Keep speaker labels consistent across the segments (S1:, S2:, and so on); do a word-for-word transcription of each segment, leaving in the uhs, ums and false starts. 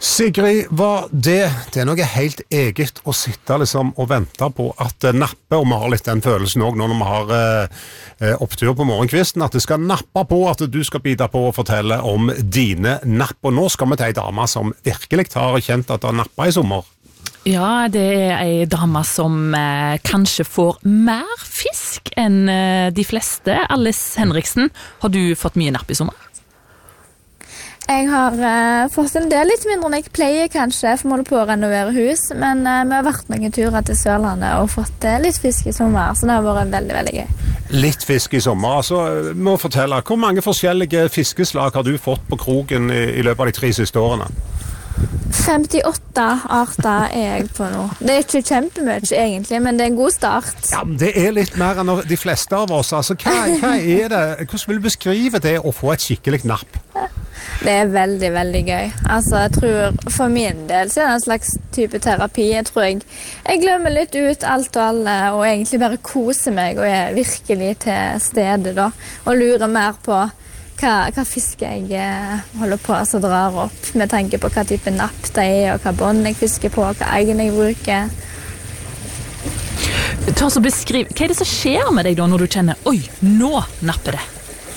S1: Sigrid, var det, det er noe helt eget å sitte liksom og vente på at det napper, og vi har litt den følelsen også nå når vi har eh, opptur på morgenkvisten, at det skal nappe på, at du skal bite på og fortelle om dine napp. Og nå skal vi til en dame som virkelig har kjent at det har nappet i sommer.
S2: Ja, det er en dame som eh, kanskje får mer fisk enn eh, de fleste. Alice Henriksen, har du fått mye napp i sommer?
S3: Jeg har uh, fått en del litt mindre enn jeg pleier kanskje, for vi holder på å renovere hus, men uh, vi har vært noen turer til Sørlandet og fått uh, litt fisk i sommer, så det har vært veldig, veldig gøy.
S1: Litt fisk i sommer, altså, må fortelle, hvor mange forskjellige fiskeslag har du fått på krogen i, i løpet av de tre siste årene?
S3: femtiåtte arter er jeg på nå. Det er ikke kjempemye egentlig, men det er en god start.
S1: Ja, men det er litt mer enn de fleste av oss, altså, hva, hva er det? Hvordan vil du beskrive det å få et skikkelig napp?
S3: Det er veldig, veldig gøy. Altså, jeg tror for min del så er det en slags type terapi. Jeg tror jeg, jeg glemmer litt ut alt og alle, og egentlig bare koser meg og er virkelig til stede da, og lurer mer på hva, hva fisk jeg holder på å dra opp, med tanke på hva type napp det er, og hva bånd jeg fisker på, hva egen jeg bruker.
S2: Ta så beskriv, hva er det som skjer med deg da når du kjenner, oi, nå napper det?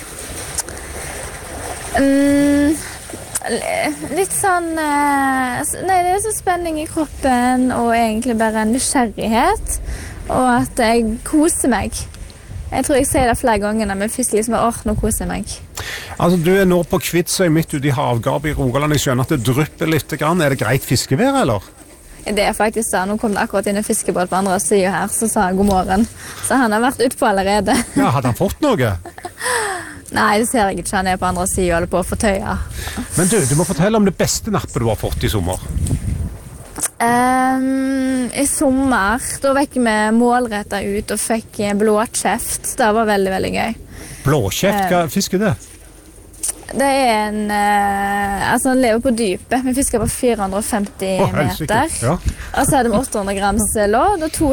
S3: Mm, litt sånn Nei, det er så spenning i kroppen, og egentlig bare en nysgjerrighet, og at jeg koser meg. Jeg tror jeg sier det flere ganger når vi fisker, liksom, åh, nå koser jeg meg.
S1: Altså, du er nå på Kvitsøy midt ute i havgapet i Rogaland. Jeg skjønner at det drypper litt grann. Er det greit fiskevær, eller?
S3: Det er faktisk så. Nå kom det akkurat inn en fiskebåt på andre siden her, så sa han god morgen. Så han har vært ute på allerede.
S1: Ja, hadde han fått noe?
S3: Nei, det ser jeg ikke. Han er på andre siden og holder på å få tøya.
S1: Men du, du må fortelle om det beste nappet du har fått i sommer.
S3: Um, I sommer, da vekk vi målrettet ut og fikk blåkjeft. Det var veldig, veldig gøy.
S1: Blåkjeft? Hva fisk er det?
S3: Det er en, uh, altså han lever på dypet. Vi fisker på fire hundre og femti
S1: oh,
S3: meter.
S1: Ja.
S3: Og så hadde vi åtte hundre grams låd og to